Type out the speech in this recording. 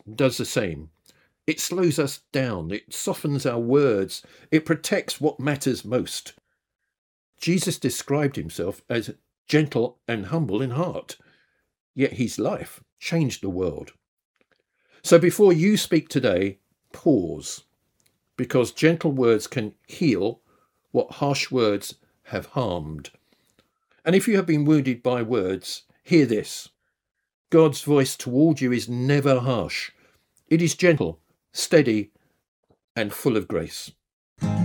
does the same. It slows us down, it softens our words, it protects what matters most. Jesus described himself as gentle and humble in heart, yet his life changed the world. So before you speak today, pause, because gentle words can heal what harsh words have harmed. And if you have been wounded by words, hear this. God's voice toward you is never harsh. It is gentle, steady, and full of grace.